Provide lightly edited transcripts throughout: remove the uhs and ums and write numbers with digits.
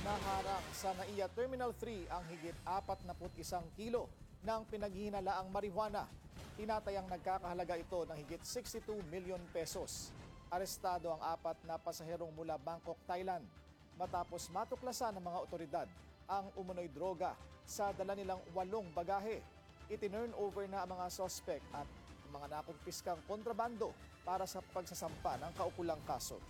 Naharang sa NAIA Terminal 3 ang higit 41 kilo ng pinaghihinalaang marijuana. Tinatayang nagkakahalaga ito ng higit 62 million pesos. Arestado ang 4 na pasaherong mula Bangkok, Thailand. Matapos matuklasan ng mga otoridad ang umunoy droga sa dala nilang 8 bagahe. Itinurn over na ang mga sospek at mga nakumpiskang kontrabando para sa pagsasampa ng kaukulang kaso.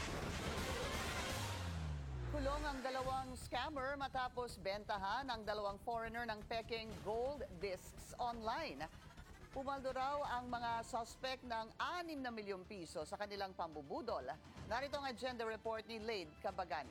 Kulong ang 2 scammer matapos bentahan ang 2 foreigner ng peking gold discs online. Pumaldo raw ang mga suspect ng 6 na milyong piso sa kanilang pambubudol. Narito ang agenda report ni Laid Cabagani.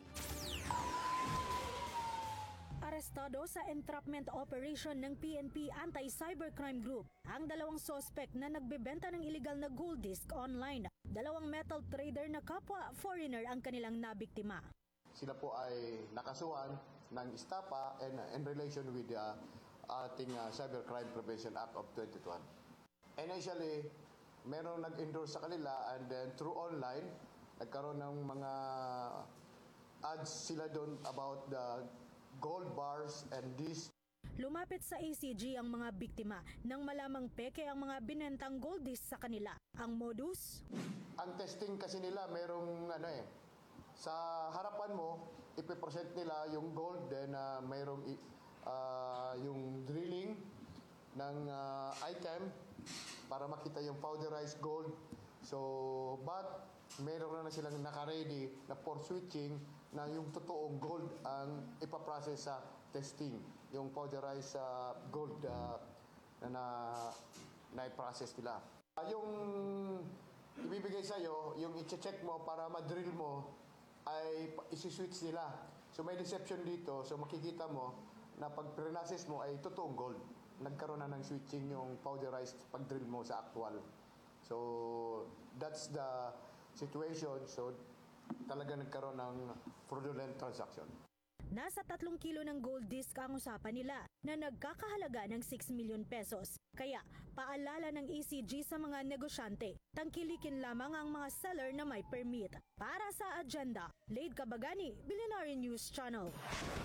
Arestado sa entrapment operation ng PNP Anti-Cybercrime Group ang 2 suspect na nagbebenta ng illegal na gold disc online. 2 metal trader na kapwa foreigner ang kanilang nabiktima. Sila po ay nakasuhan ng istapa and in relation with the ating Cybercrime Prevention Act of 2021. Initially, meron nag-endorse sa kanila and then through online, nagkaroon ng mga ads sila doon about the gold bars and this. Lumapit sa ACG ang mga biktima nang malamang peke ang mga binentang gold disc sa kanila. Ang modus? Ang testing kasi nila merong sa harapan mo, ipipresent nila yung gold, then mayroong yung drilling ng item para makita yung powderized gold. So, but meron na silang naka-ready na for switching na yung totoong gold ang ipaprocess sa testing. Yung powderized gold na i-process nila. Yung ibibigay sa'yo, yung i-check mo para ma-drill mo, ay isi-switch nila. So may deception dito. So makikita mo na pag pre-process mo ay totoong gold. Nagkaroon na ng switching yung powderized pag-drill mo sa actual. So that's the situation. So talaga nagkaroon ng fraudulent transaction. Nasa 3 kilo ng gold disc ang usapan nila na nagkakahalaga ng 6 million pesos. Kaya paalala ng ECG sa mga negosyante, tangkilikin lamang ang mga seller na may permit. Para sa agenda, Laid Cabagani, Billionaire News Channel.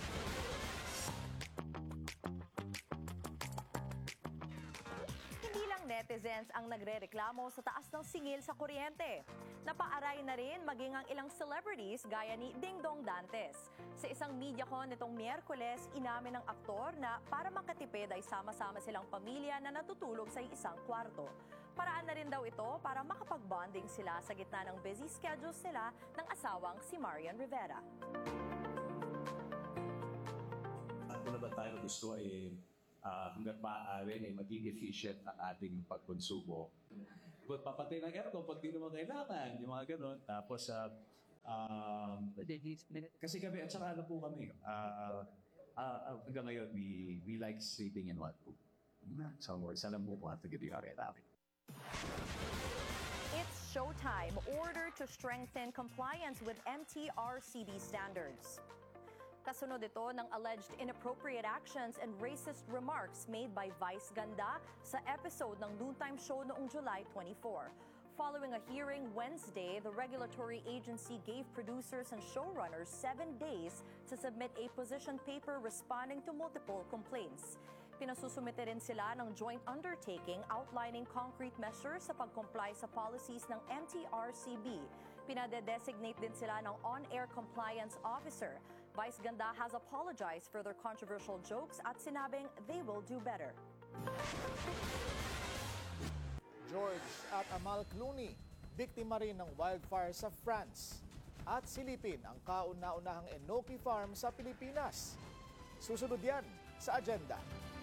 Hindi lang netizens ang nagrereklamo sa taas ng singil sa kuryente. Napaaray na rin maging ang ilang celebrities gaya ni Dingdong Dantes. Sa isang MediaCon nitong Miyerkules, inamin ng aktor na para makatipid ay sama-sama silang pamilya na natutulog sa isang kwarto. Paraan na rin daw ito para makapag-bonding sila sa gitna ng busy schedules nila ng asawang si Marian Rivera. Ano ba tayo gusto hanggang maaari ay maging efficient ang ating pagkonsumo. Papatay ng aircon pag di naman kailangan, yung mga ganun. Tapos, kasi kami, at saka po kami, hanggang ngayon, we like sleeping in one room. Somewhere, sana mo po at nagiging namin. It's showtime. Order to strengthen compliance with MTRCB standards. Kasunod ito ng alleged inappropriate actions and racist remarks made by Vice Ganda sa episode ng noontime show noong July 24. Following a hearing Wednesday, the regulatory agency gave producers and showrunners 7 days to submit a position paper responding to multiple complaints. Pinasusumite rin sila ng joint undertaking outlining concrete measures sa pag-comply sa policies ng MTRCB. Pinade-designate din sila ng on-air compliance officer. Vice Ganda has apologized for their controversial jokes at sinabing they will do better. George at Amal Clooney, biktima rin ng wildfire sa France. At silipin ang kauna-unahang Enoki Farm sa Pilipinas. Susunod yan sa agenda.